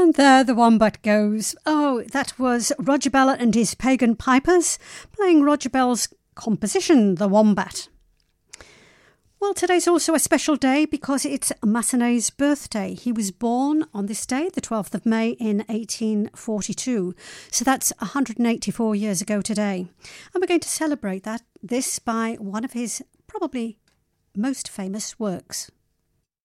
And there the wombat goes. Oh, that was Roger Bell and his Pagan Pipers playing Roger Bell's composition, The Wombat. Well, today's also a special day because it's Massenet's birthday. He was born on this day, the 12th of May in 1842. So that's 184 years ago today. And we're going to celebrate this by one of his probably most famous works.